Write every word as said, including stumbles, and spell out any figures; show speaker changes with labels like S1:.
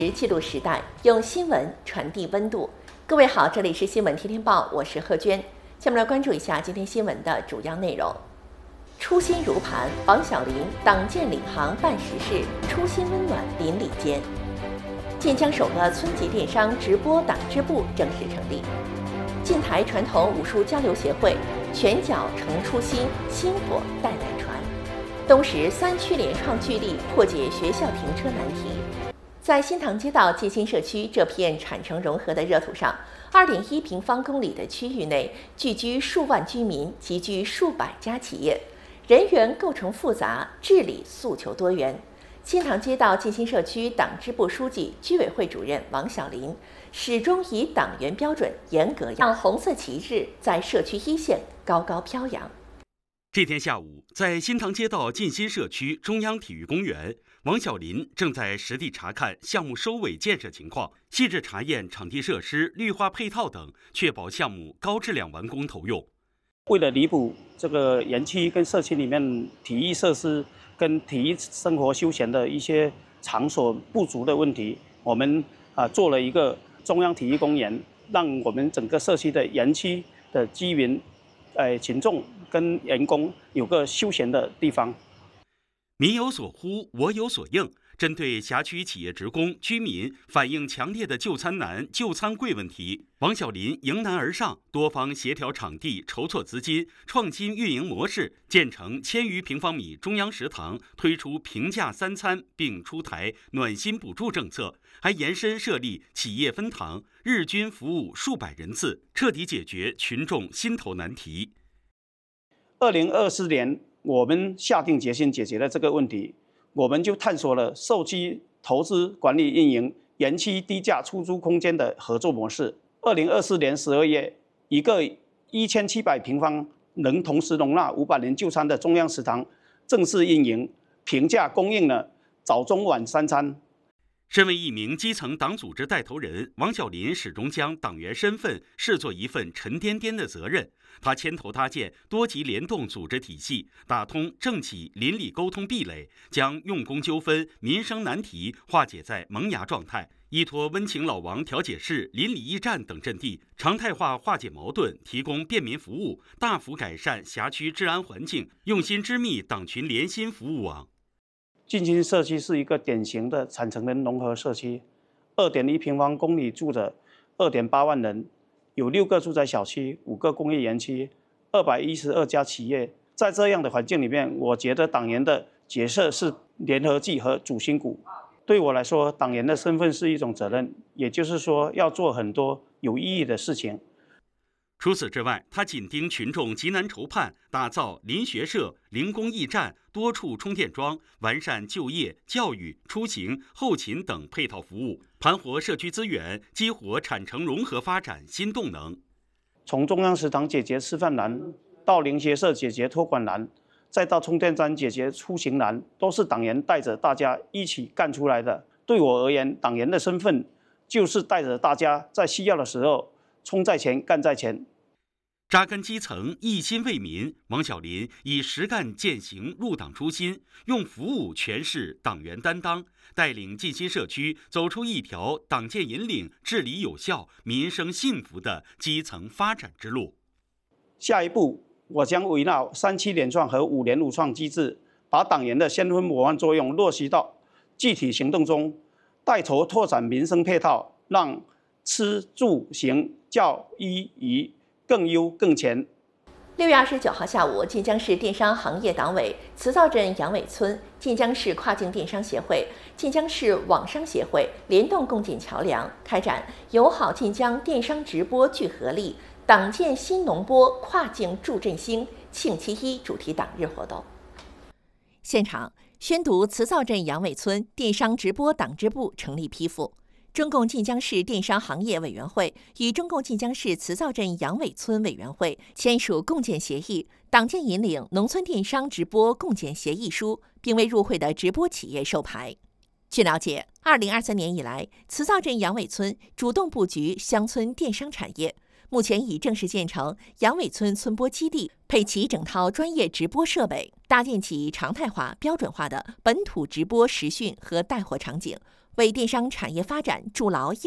S1: 记录时代，用新闻传递温度。各位好，这里是新闻天天报，我是贺娟。下面来关注一下今天新闻的主要内容。初心如磐，王小林党建领航办实事，初心温暖邻里间。晋江首个村级电商直播党支部正式成立。晋台传统武术交流协会拳脚成初心，薪火代代传。东石三区联创聚力破解学校停车难题。在新塘街道建新社区这片产城融合的热土上， 二点一平方公里的区域内聚居数万居民，集聚数百家企业，人员构成复杂，治理诉求多元。新塘街道建新社区党支部书记、居委会主任王小林始终以党员标准严格，让红色旗帜在社区一线高高飘扬。
S2: 这天下午，在新塘街道建新社区中央体育公园，王小林正在实地查看项目收尾建设情况，细致查验场地设施、绿化配套等，确保项目高质量完工投用。
S3: 为了弥补这个园区跟社区里面体育设施跟体育生活休闲的一些场所不足的问题，我们啊做了一个中央体育公园，让我们整个社区的园区的居民、呃群众跟员工有个休闲的地方。
S2: 民有所呼，我有所应。针对辖区企业职工、居民反映强烈的就餐难、就餐贵问题，王小林迎难而上，多方协调场地、筹措资金、创新运营模式，建成千余平方米中央食堂，推出平价三餐，并出台暖心补助政策，还延伸设立企业分堂，日均服务数百人次，彻底解决群众心头难题。
S3: 二零二四年，我们下定决心解决了这个问题。我们就探索了社区投资、管理、运营、园区低价出租空间的合作模式。二零二四年十二月，一个一千七百平方能同时容纳五百人就餐的中央食堂正式运营，平价供应了早中晚三餐。
S2: 身为一名基层党组织带头人，王小林始终将党员身份视作一份沉甸甸的责任。他牵头搭建多级联动组织体系，打通政企邻里沟通壁垒，将用工纠纷、民生难题化解在萌芽状态，依托温情老王调解室、邻里驿站等阵地，常态化化解矛盾，提供便民服务，大幅改善辖区治安环境，用心织密党群联心服务网。
S3: 建新社区是一个典型的产城人融合社区， 二点一平方公里住着 二点八万人，有六个住宅小区，五个工业园区， 二百一十二家企业。在这样的环境里面，我觉得党员的角色是联合剂和主心骨。对我来说，党员的身份是一种责任，也就是说要做很多有意义的事情。
S2: 除此之外，他紧盯群众急难愁盼，打造邻学社、零工驿站、多处充电桩，完善就业、教育、出行、后勤等配套服务，盘活社区资源，激活产城融合发展新动能。
S3: 从中央食堂解决吃饭难，到邻学社解决托管难，再到充电站解决出行难，都是党员带着大家一起干出来的。对我而言，党员的身份就是带着大家在需要的时候冲在前、干在前。
S2: 扎根基层，一心为民，王小林以实干践行入党初心，用服务诠释党员担当，带领建新社区走出一条党建引领、治理有效、民生幸福的基层发展之路。
S3: 下一步，我将围绕三期联创和五年五创机制，把党员的先锋模范作用落实到具体行动中，带头拓展民生配套，让吃住行教医娱更优更全。
S1: 六月二十九号下午，晋江市电商行业党委、慈灶镇杨尾村、晋江市跨境电商协会、晋江市网商协会联动共建桥梁，开展友好晋江电商直播聚合力、党建新农播跨境助振兴庆七一主题党日活动。现场宣读慈灶镇杨尾村电商直播党支部成立批复。中共晋江市电商行业委员会与中共晋江市慈灶镇杨尾村委员会签署共建协议，党建引领农村电商直播共建协议书，并为入会的直播企业授牌。据了解，二零二三年以来，慈灶镇杨尾村主动布局乡村电商产业，目前已正式建成杨尾村村播基地，配齐整套专业直播设备，搭建起常态化、标准化的本土直播实训和带货场景， 为电商产业发展筑牢硬